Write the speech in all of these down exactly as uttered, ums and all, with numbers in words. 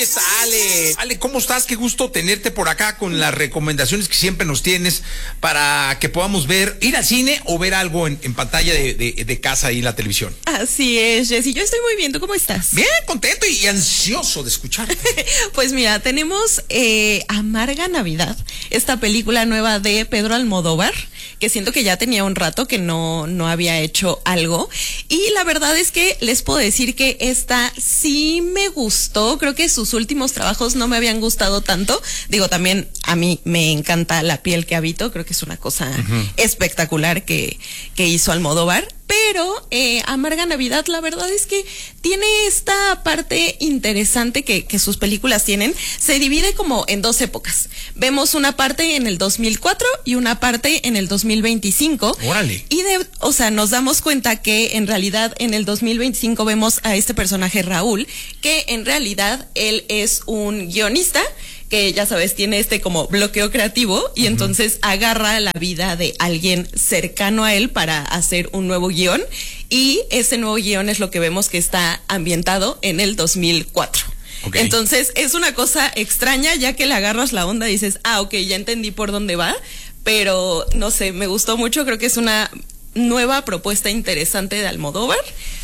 ¿qué tal, Ale? Ale, ¿cómo estás? Qué gusto tenerte por acá con las recomendaciones que siempre nos tienes para que podamos ver, ir al cine o ver algo en, en pantalla de, de, de casa y la televisión. Así es, Jessy. Yo estoy muy bien. ¿Tú cómo estás? Bien, contento y ansioso de escucharte. Pues mira, tenemos eh, Amarga Navidad, esta película nueva de Pedro Almodóvar, que siento que ya tenía un rato que no, no había hecho algo. Y la verdad es que les puedo decir que esta sí me gustó. Creo que sus últimos trabajos no me habían gustado tanto. Digo, también a mí me encanta La piel que habito. Creo que es una cosa uh-huh. espectacular que, que hizo Almodóvar. Pero eh, Amarga Navidad, la verdad es que tiene esta parte interesante que, que sus películas tienen. Se divide como en dos épocas. Vemos una parte en el dos mil cuatro y una parte en el dos mil veinticinco. ¡Órale! Y de, o sea, nos damos cuenta que en realidad en el dos mil veinticinco vemos a este personaje Raúl, que en realidad él es un guionista que ya sabes, tiene este como bloqueo creativo y uh-huh. entonces agarra la vida de alguien cercano a él para hacer un nuevo guión, y ese nuevo guión es lo que vemos que está ambientado en el dos mil cuatro. Okay. Entonces es una cosa extraña, ya que le agarras la onda y dices, ah, ok, ya entendí por dónde va, pero no sé, me gustó mucho. Creo que es una nueva propuesta interesante de Almodóvar,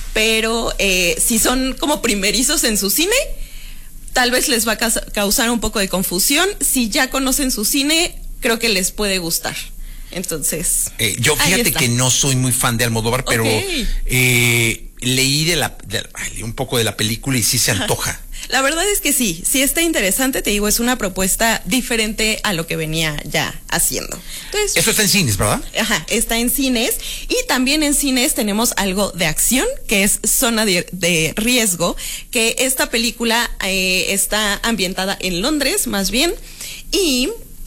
pero eh, si son como primerizos en su cine, tal vez les va a causar un poco de confusión. Si ya conocen su cine, creo que les puede gustar. Entonces, eh, yo fíjate que no soy muy fan de Almodóvar, pero okay. eh, leí de la de, leí un poco de la película y sí se antoja. Ajá. La verdad es que sí, sí está interesante. Te digo, es una propuesta diferente a lo que venía ya haciendo. Entonces, eso está en cines, ¿verdad? Ajá, está en cines. Y también en cines tenemos algo de acción, que es Zona de, de Riesgo, que esta película eh, está ambientada en Londres, más bien, y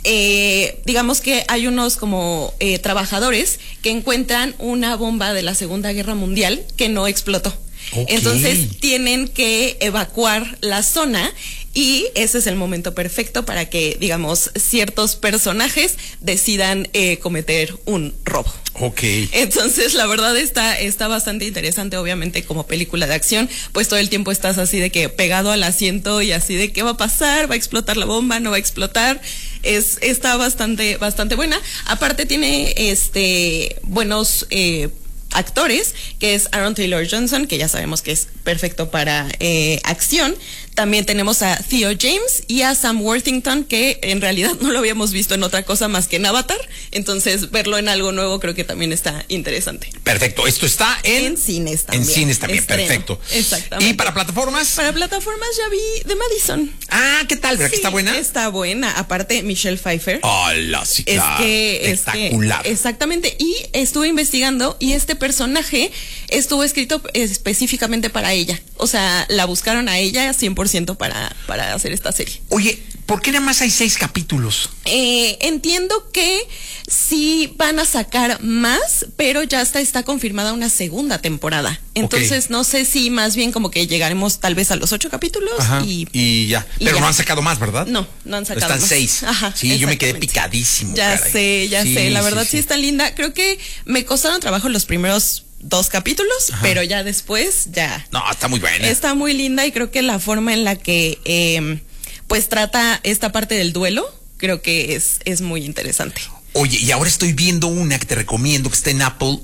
Eh, digamos que hay unos como eh, trabajadores que encuentran una bomba de la Segunda Guerra Mundial que no explotó. Okay. Entonces tienen que evacuar la zona y ese es el momento perfecto para que, digamos, ciertos personajes decidan eh, cometer un robo. Ok. Entonces, la verdad está, está bastante interesante. Obviamente, como película de acción, pues todo el tiempo estás así de que pegado al asiento y así de qué va a pasar, va a explotar la bomba, no va a explotar. Es, está bastante, bastante buena. Aparte tiene este buenos eh, actores, que es Aaron Taylor Johnson, que ya sabemos que es perfecto para eh, acción. También tenemos a Theo James y a Sam Worthington, que en realidad no lo habíamos visto en otra cosa más que en Avatar. Entonces, verlo en algo nuevo creo que también está interesante. Perfecto. Esto está en, en cines también. En cines también, Estreno. Perfecto. Exactamente. ¿Y para plataformas? Para plataformas ya vi The Madison. Ah, ¿qué tal? ¿Verdad sí, que está buena? Está buena. Aparte, Michelle Pfeiffer. Hola, sí, claro. Es que, espectacular. Es que, exactamente. Y estuve investigando y este personaje estuvo escrito específicamente para ella. O sea, la buscaron a ella cien por ciento para, para hacer esta serie. Oye, ¿por qué nada más hay seis capítulos? Eh, entiendo que sí van a sacar más, pero ya está, está confirmada una segunda temporada. Entonces, okay. no sé si más bien como que llegaremos tal vez a los ocho capítulos. Ajá, y, y ya. Y pero ya. No han sacado más, ¿verdad? No, no han sacado Están más. seis. Ajá, sí, yo me quedé picadísimo. Ya caray. sé, ya sí, sé. La verdad sí, sí, sí está linda. Creo que me costaron trabajo los primeros dos capítulos, ajá. pero ya después, ya. No, está muy buena. Está muy linda y creo que la forma en la que eh, pues trata esta parte del duelo, creo que es, es muy interesante. Oye, y ahora estoy viendo una que te recomiendo que está en Apple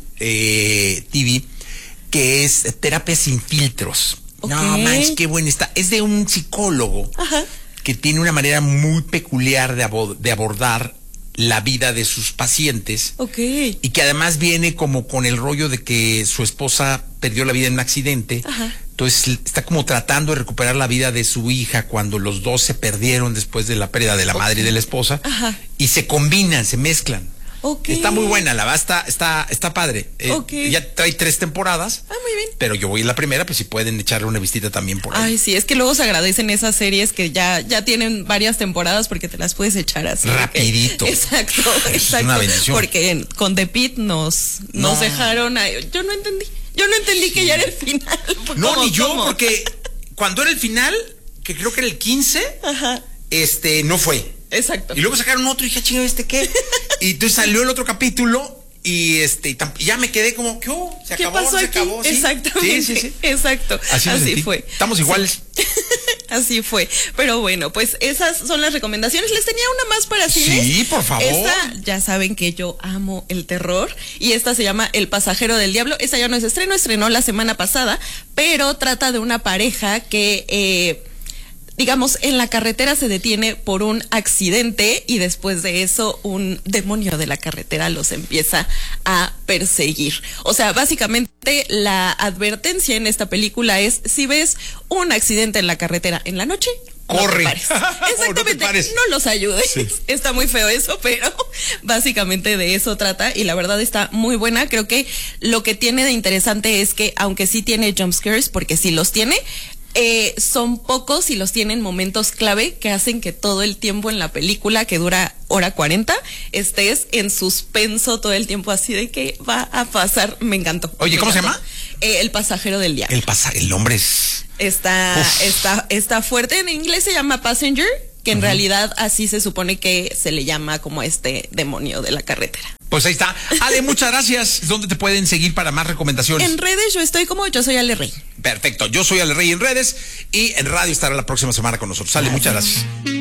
eh, T V, que es Terapia sin filtros. Okay. No manches, qué buena está. Es de un psicólogo ajá. que tiene una manera muy peculiar de, abord- de abordar la vida de sus pacientes. Okay. Y que además viene como con el rollo de que su esposa perdió la vida en un accidente. Ajá. Entonces está como tratando de recuperar la vida de su hija cuando los dos se perdieron después de la pérdida de la okay. madre y de la esposa. Ajá. Y se combinan, se mezclan. Okay. Está muy buena, la verdad está, está, está padre. Eh, okay. Ya trae tres temporadas. Ah, muy bien. Pero yo voy en la primera, pues si pueden echarle una vistita también por ahí. Ay, sí, es que luego se agradecen esas series que ya, ya tienen varias temporadas porque te las puedes echar así. Rapidito. Que, exacto, es exacto. Una bendición. Porque con The Pitt nos, nos no. dejaron ahí. Yo no entendí. Yo no entendí sí. que ya era el final. No, ¿Cómo, ni yo, cómo? Porque cuando era el final, que creo que era el quince, ajá. este, no fue. Exacto. Y luego sacaron otro y dije, chingado, ¿este qué? Y entonces salió el otro capítulo y este y ya me quedé como, ¿qué hubo? Se acabó, ¿Qué pasó se aquí? acabó. ¿Sí? Exactamente. Sí, sí, sí. Exacto. Así, Así fue. Estamos iguales. Sí. Así fue. Pero bueno, pues esas son las recomendaciones. Les tenía una más para cines. Sí, por favor. Esta, ya saben que yo amo el terror. Y esta se llama El pasajero del diablo. Esta ya no es estreno, estrenó la semana pasada. Pero trata de una pareja que... Eh, digamos, en la carretera se detiene por un accidente y después de eso un demonio de la carretera los empieza a perseguir. O sea, básicamente la advertencia en esta película es: si ves un accidente en la carretera en la noche, corre. No te pares. Exactamente, no, te no los ayudes. Sí. Está muy feo eso, pero básicamente de eso trata y la verdad está muy buena. Creo que lo que tiene de interesante es que, aunque sí tiene jump scares, porque sí los tiene, Eh, son pocos y los tienen momentos clave que hacen que todo el tiempo en la película, que dura hora cuarenta, estés en suspenso todo el tiempo, así de que va a pasar. Me encantó. Oye, me ¿cómo encantó. se llama? Eh, el pasajero del diablo. El pasa, el nombre es... Está, está, está fuerte. En inglés se llama Passenger, que en uh-huh. realidad así se supone que se le llama como este demonio de la carretera. Pues ahí está. Ale, muchas gracias. ¿Dónde te pueden seguir para más recomendaciones? En redes yo estoy como Yo Soy Ale Rey. Perfecto. Yo soy Ale Rey en redes y en radio estará la próxima semana con nosotros. Ale, muchas gracias.